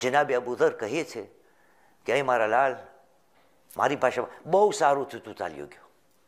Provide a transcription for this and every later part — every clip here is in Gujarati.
જનાબે અબુ ધર કહે છે કે અહીં મારા લાલ, મારી ભાષામાં બહુ સારું થયું તું ચાલ્યો ગયો.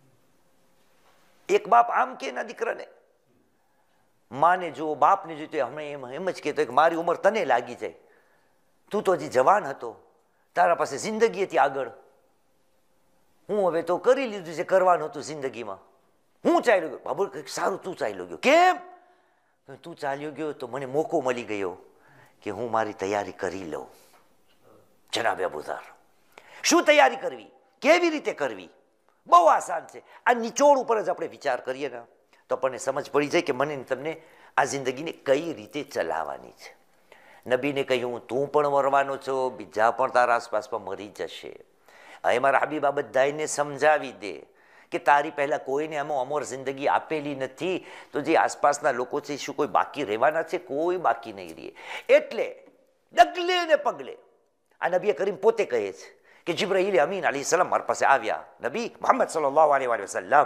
એક બાપ આમ કે ના દીકરાને, માને જુઓ બાપને જોયું હમણાં એમ જ કહેતો કે મારી ઉંમર તને લાગી જાય, તું તો હજી જવાન હતો, તારા પાસે જિંદગી હતી આગળ, હું હવે તો કરી લીધું છે કરવાનું હતું જિંદગીમાં, હું ચાલ્યો ગયો. બાબુ સારું તું ચાલ્યો ગયો. કેમ? તું ચાલ્યો ગયો તો મને મોકો મળી ગયો કે હું મારી તૈયારી કરી લઉં. જનાબે અબુ ધર, શું તૈયારી કરવી, કેવી રીતે કરવી? બહુ આસાન છે. આ નિચોડ ઉપર જ આપણે વિચાર કરીએ ને તો આપણને સમજ પડી જાય કે મને તમને આ જિંદગીને કઈ રીતે ચલાવવાની છે. નબીને કહ્યું તું પણ મરવાનો છો, બીજા પણ તારા આસપાસમાં મરી જશે. હવે મારા હબીબ આ બધાને સમજાવી દે કે તારી પહેલા કોઈને આમાં અમર જિંદગી આપેલી નથી, તો જે આસપાસના લોકો છે શું કોઈ બાકી રહેવાના છે? કોઈ બાકી નહીં રહે. એટલે ડગલે ને પગલે આ નબી કરીમ પોતે કહે છે કે જિબ્રાઈલ અમીન અલૈહિસ સલામ મારી પાસે આવ્યા. નબી મુહમ્મદ સલ્લલ્લાહુ અલૈહિ વસલ્લમ,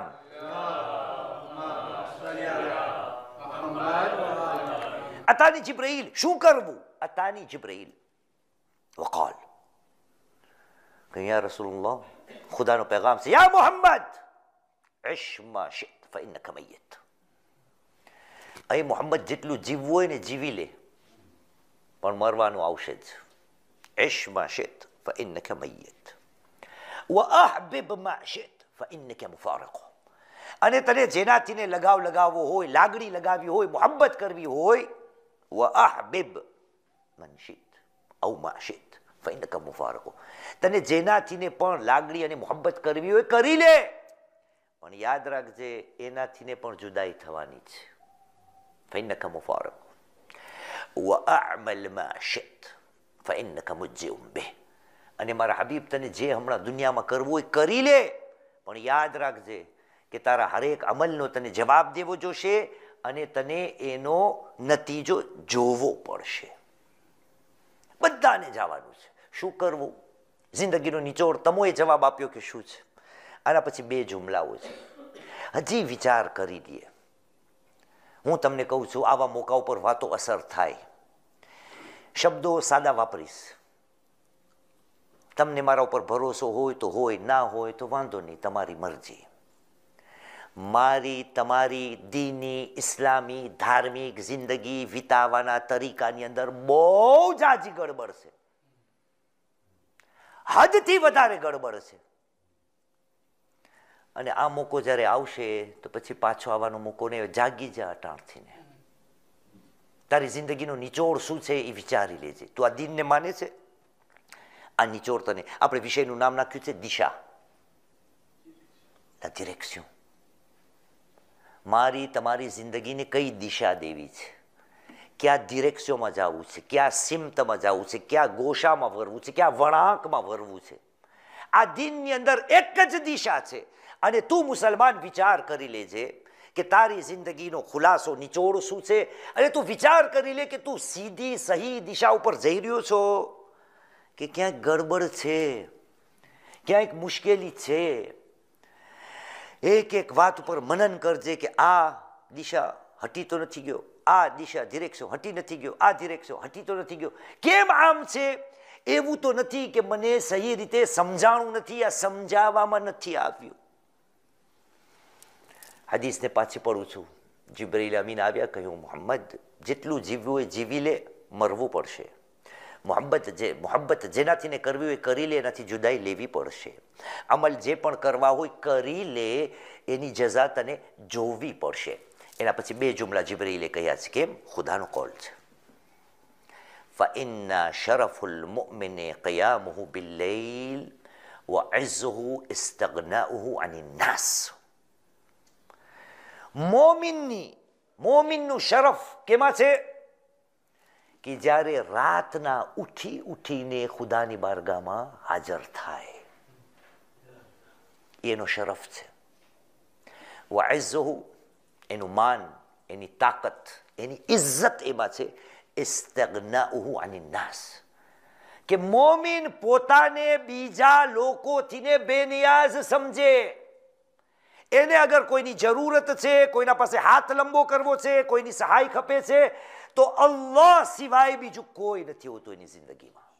અતાની જિબ્રાઈલ, શું કરવું? અતાની જિબ્રાઈલ વકાલ કે યા રસૂલુલ્લાહ, ખુદાનો પેગામ છે, યા મુહમ્મદ ઇશ મા શિત ફઇન્નકા મય્યત. અહીં મોહમ્મદ જેટલું જીવવું હોય ને જીવી લે, પણ મરવાનું આવશે જ. ઇશ મા શિત ફઇન્નકા મય્યત વ અહબિબ મા શિત ફઇન્નકા મુફારિક. અને તને જેનાથીને લગાવ લગાવવો હોય, લાગણી લગાવવી હોય, મોહબ્બત કરવી હોય, વ અહબિબ મન શિત ઔ મા શિત ફઇન્નકા મુફારિક. તને જેનાથીને પણ લાગણી અને મોહબ્બત કરવી હોય કરી લે, પણ યાદ રાખજે એનાથીને પણ જુદાઈ થવાની છે. ફઇન્નકા મુફારિક વ અઅમલ મા શિત ફઇન્નકા મુજ્ઝિઉમ બિહ. અને મારા હબીબ તને જે હમણાં દુનિયામાં કરવું હોય કરી લે, પણ યાદ રાખજે કે તારા હરેક અમલનો તને જવાબ દેવો જોશે અને તને એનો નતીજો જોવો પડશે. બધાને જવાનું છે. શું કરવું? જિંદગીનો નિચોડ તમોએ જવાબ આપ્યો કે શું છે. આના પછી બે જુમલાઓ છે, હજી વિચાર કરી દઈએ. હું તમને કહું છું આવા મોકા ઉપર વાતો અસર થાય. શબ્દો સાદા વાપરીશ. તમને મારા ઉપર ભરોસો હોય તો હોય, ના હોય તો વાંધો નહીં, તમારી મરજી. મારી તમારી દીની ઇસ્લામી ધાર્મિક જિંદગી વિતાવવાના તરીકાની અંદર બહુ જાજી ગડબડ છે, હદથી વધારે ગડબડ છે. અને આ મોકો જ્યારે આવશે તો પછી પાછો આવવાનો મોકો ને જાગી જા અટાણથીને. તારી જિંદગીનો નિચોડ શું છે એ વિચારી લેજે. તું આ દીનને માને છે? આ નિચોડ તને, આપણે વિષયનું નામ નાખ્યું છે દિશા, લા ડિરેક્શન. મારી તમારી જિંદગીને કઈ દિશા દેવી છે, ક્યાં ડિરેક્શનમાં જવું છે, ક્યાં સિમતમાં જવું છે, ક્યાં ગોશામાં વરવું છે, ક્યાં વળાંકમાં વરવું છે. આ દીનની અંદર એક જ દિશા છે. અને તું મુસલમાન વિચાર કરી લેજે કે તારી જિંદગીનો ખુલાસો નિચોડ શું છે, અને તું વિચાર કરી લે કે તું સીધી સહી દિશા ઉપર જઈ રહ્યો છો કે ક્યાંક ગડબડ છે, ક્યાંક મુશ્કેલી છે. એક એક વાત ઉપર મનન કરજે કે આ દિશા હટી તો નથી ગયો, આ દિશા ડિરેક્શન હટી નથી ગયો, આ ડિરેક્શન હટી તો નથી ગયો. કેમ આમ છે? એવું તો નથી કે મને સહી રીતે સમજાણું નથી, આ સમજાવવામાં નથી આવ્યું. હદીસને પાછી પડું છું. જિબ્રાઈલ અમીન આવ્યા, કહ્યું મોહમ્મદ જેટલું જીવવું હોય જીવી લે, મરવું પડશે. મોહબ્બત જેનાથી ને કરવી હોય કરી લે, એનાથી જુદાઈ લેવી પડશે. અમલ જે પણ કરવા હોય કરી લે, એની જઝા તને જોવી પડશે. એના પછી બે જુમલા જિબ્રાઈલે કહ્યા છે. કેમ? ખુદાનો કોલ છે. فإن شرف المؤمن قيامه بالليل وعزه استغناؤه عن الناس. મોમિનનું શરફ કેમાં છે? કે જ્યારે રાતના ઉઠી ઉઠીને ખુદાની બારગામાં હાજર થાય, એનો શરફ છે. વઇઝ્ઝુહુ, એનું માન, એની તાકાત, એની ઇજ્જત એમાં છે. ઇસ્તગ્નાઉહુ અનિન નાસ, કે મોમિન પોતાને બીજા લોકોથીને બેનિયાઝ સમજે. એને અગર કોઈની જરૂરત છે, કોઈના પાસે હાથ લંબો કરવો છે, કોઈની સહાય ખપે છે, તો અલ્લાહ સિવાય બીજું કોઈ નથી હોતું એની જિંદગીમાં.